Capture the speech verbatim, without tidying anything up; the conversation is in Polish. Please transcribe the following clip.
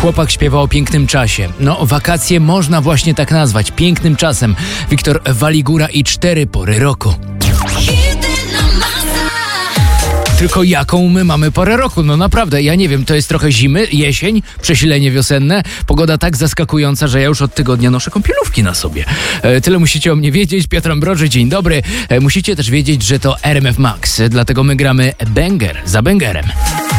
Chłopak śpiewał o pięknym czasie. No, wakacje można właśnie tak nazwać, pięknym czasem. Wiktor Waligura i cztery pory roku. Tylko jaką my mamy porę roku? No naprawdę, ja nie wiem, to jest trochę zimy, jesień, przesilenie wiosenne, pogoda tak zaskakująca, że ja już od tygodnia noszę kąpielówki na sobie. E, tyle musicie o mnie wiedzieć. Piotr Ambroży, dzień dobry. E, musicie też wiedzieć, że to R M F Max, dlatego my gramy banger za bangerem.